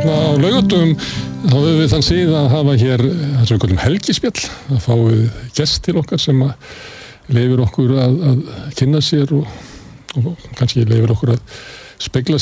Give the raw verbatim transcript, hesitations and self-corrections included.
hérna á laugardögum þá höfum við þann sið að hafa hér það sem við kallum helgispjall, að fá við gest til okkar sem að leyfir okkur að, að kynna sér og, og kannski leyfir okkur að spegla